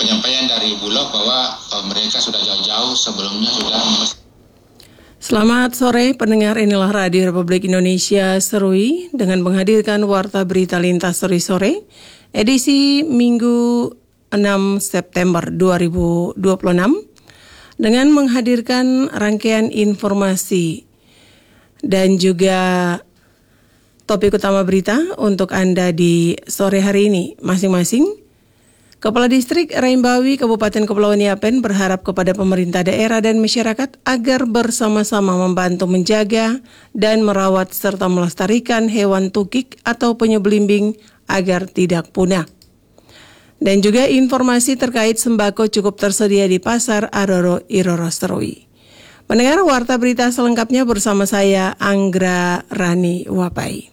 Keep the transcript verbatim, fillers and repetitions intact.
penyampaian dari Bulog bahwa uh, mereka sudah jauh-jauh sebelumnya sudah. Selamat sore pendengar, inilah Radio Republik Indonesia Serui dengan menghadirkan Warta Berita Lintas Sore-sore edisi Minggu enam September dua ribu dua puluh enam dengan menghadirkan rangkaian informasi dan juga topik utama berita untuk Anda di sore hari ini. Masing-masing Kepala Distrik Raimbawi Kabupaten Kepulauan Yapen berharap kepada pemerintah daerah dan masyarakat agar bersama-sama membantu menjaga dan merawat serta melestarikan hewan tukik atau penyu belimbing agar tidak punah. Dan juga informasi terkait sembako cukup tersedia di Pasar Aroro Iroro Serui. Mendengar warta berita selengkapnya bersama saya Anggra Rani Wapai.